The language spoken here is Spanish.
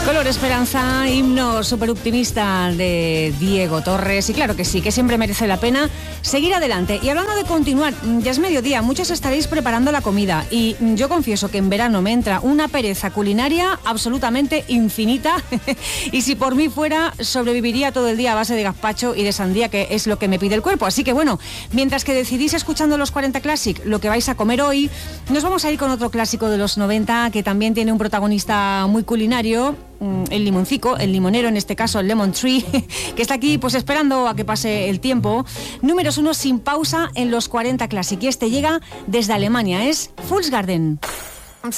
Color Esperanza, himno súper optimista de Diego Torres. Y claro que sí, que siempre merece la pena seguir adelante. Y hablando de continuar, ya es mediodía, muchos estaréis preparando la comida. Y yo confieso que en verano me entra una pereza culinaria absolutamente infinita. Y si por mí fuera, sobreviviría todo el día a base de gazpacho y de sandía, que es lo que me pide el cuerpo. Así que bueno, mientras que decidís escuchando los 40 Classic lo que vais a comer hoy, nos vamos a ir con otro clásico de los 90 que también tiene un protagonista muy culinario. El limoncico, el limonero, en este caso el Lemon Tree, que está aquí pues esperando a que pase el tiempo. Números 1 sin pausa en los 40 Classic, y este llega desde Alemania, es Fools Garden.